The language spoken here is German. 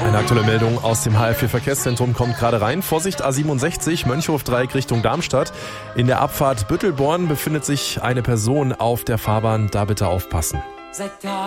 Eine aktuelle Meldung aus dem HR4-Verkehrszentrum kommt gerade rein. Vorsicht, A67, Mönchhof-Dreieck Richtung Darmstadt. In der Abfahrt Büttelborn befindet sich eine Person auf der Fahrbahn. Da bitte aufpassen.